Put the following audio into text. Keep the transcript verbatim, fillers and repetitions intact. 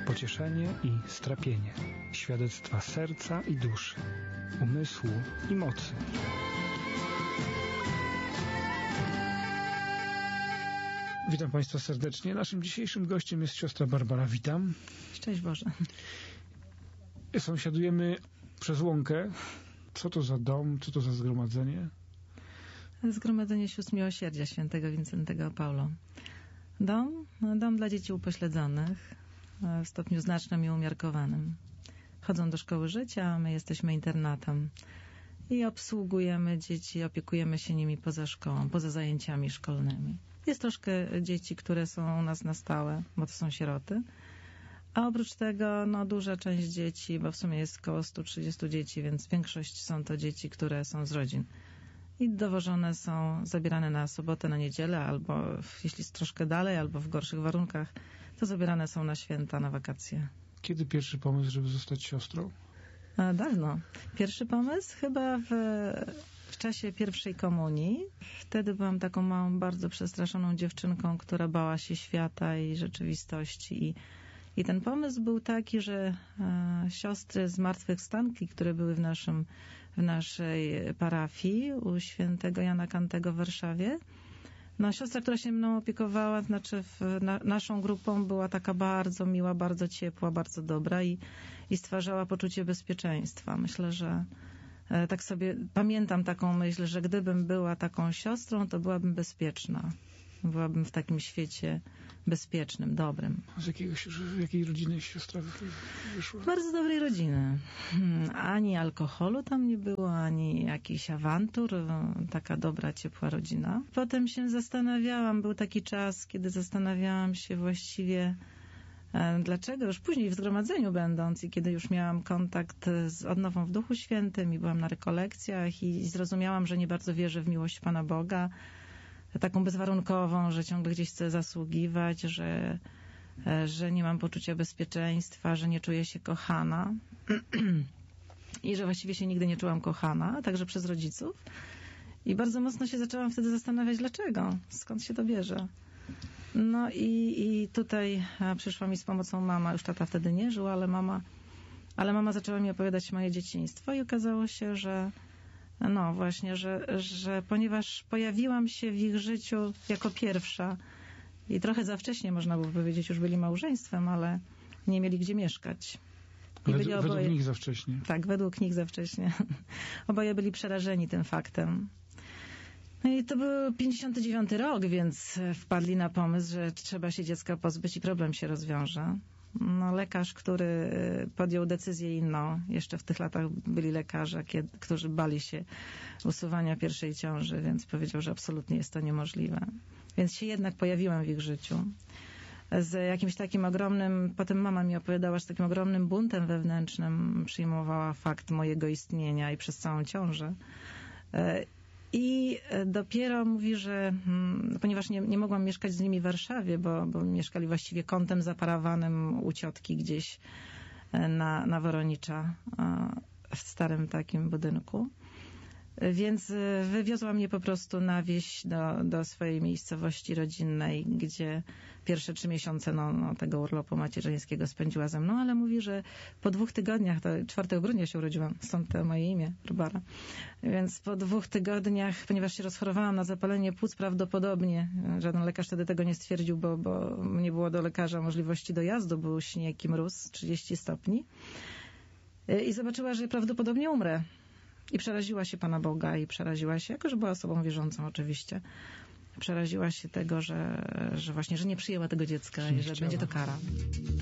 pocieszenie i strapienie, świadectwa serca i duszy, umysłu i mocy. Witam Państwa serdecznie. Naszym dzisiejszym gościem jest siostra Barbara. Witam. Szczęść Boże. Sąsiadujemy przez łąkę. Co to za dom? Co to za zgromadzenie? Zgromadzenie Sióstr Miłosierdzia Świętego Wincentego Paulo. Dom? No, dom dla dzieci upośledzonych w stopniu znacznym i umiarkowanym. Chodzą do szkoły życia, a my jesteśmy internatem. I obsługujemy dzieci, opiekujemy się nimi poza szkołą, poza zajęciami szkolnymi. Jest troszkę dzieci, które są u nas na stałe, bo to są sieroty. A oprócz tego, no, duża część dzieci, bo w sumie jest około sto trzydzieści dzieci, więc większość są to dzieci, które są z rodzin. I dowożone są, zabierane na sobotę, na niedzielę, albo jeśli jest troszkę dalej, albo w gorszych warunkach, to zabierane są na święta, na wakacje. Kiedy pierwszy pomysł, żeby zostać siostrą? A, dawno. Pierwszy pomysł chyba w, w czasie pierwszej komunii. Wtedy byłam taką małą, bardzo przestraszoną dziewczynką, która bała się świata i rzeczywistości. I, i ten pomysł był taki, że e, siostry zmartwychwstanki, które były w, naszym, w naszej parafii u świętego Jana Kantego w Warszawie, no, siostra, która się mną opiekowała, znaczy w, na, naszą grupą była taka bardzo miła, bardzo ciepła, bardzo dobra i, i stwarzała poczucie bezpieczeństwa. Myślę, że e, tak sobie pamiętam taką myśl, że gdybym była taką siostrą, to byłabym bezpieczna. Byłabym w takim świecie bezpiecznym, dobrym. Z jakiegoś, z jakiej rodziny siostra wyszła? Bardzo dobrej rodziny. Ani alkoholu tam nie było, ani jakichś awantur. Taka dobra, ciepła rodzina. Potem się zastanawiałam, był taki czas, kiedy zastanawiałam się właściwie, dlaczego już później w zgromadzeniu będąc i kiedy już miałam kontakt z odnową w Duchu Świętym i byłam na rekolekcjach i zrozumiałam, że nie bardzo wierzę w miłość Pana Boga, taką bezwarunkową, że ciągle gdzieś chcę zasługiwać, że, że nie mam poczucia bezpieczeństwa, że nie czuję się kochana i że właściwie się nigdy nie czułam kochana, także przez rodziców. I bardzo mocno się zaczęłam wtedy zastanawiać, dlaczego, skąd się to bierze. No i, i tutaj przyszła mi z pomocą mama, już tata wtedy nie żył, ale mama, ale mama zaczęła mi opowiadać moje dzieciństwo i okazało się, że no właśnie, że, że ponieważ pojawiłam się w ich życiu jako pierwsza i trochę za wcześnie, można by powiedzieć, już byli małżeństwem, ale nie mieli gdzie mieszkać. I Według, byli oboje, według nich za wcześnie. Tak, według nich za wcześnie. Oboje byli przerażeni tym faktem. No i to był pięćdziesiąty dziewiąty rok, więc wpadli na pomysł, że trzeba się dziecka pozbyć i problem się rozwiąże. No, lekarz, który podjął decyzję inną, jeszcze w tych latach byli lekarze, kiedy, którzy bali się usuwania pierwszej ciąży, więc powiedział, że absolutnie jest to niemożliwe. Więc się jednak pojawiłam w ich życiu. Z jakimś takim ogromnym, potem mama mi opowiadała, że z takim ogromnym buntem wewnętrznym przyjmowała fakt mojego istnienia i przez całą ciążę. I dopiero mówi, że hmm, ponieważ nie, nie mogłam mieszkać z nimi w Warszawie, bo, bo mieszkali właściwie kątem zaparawanym u ciotki gdzieś na, na Woronicza, w starym takim budynku. Więc wywiozła mnie po prostu na wieś do, do swojej miejscowości rodzinnej, gdzie pierwsze trzy miesiące no, no, tego urlopu macierzyńskiego spędziła ze mną, ale mówi, że po dwóch tygodniach, to czwartego grudnia się urodziłam, stąd to moje imię, Barbara, więc po dwóch tygodniach, ponieważ się rozchorowałam na zapalenie płuc prawdopodobnie, żaden lekarz wtedy tego nie stwierdził, bo, bo nie było do lekarza możliwości dojazdu, był śnieg i mróz, trzydzieści stopni i zobaczyła, że prawdopodobnie umrę. I przeraziła się Pana Boga i przeraziła się, jako że była osobą wierzącą oczywiście, przeraziła się tego, że, że właśnie, że nie przyjęła tego dziecka i że będzie to kara.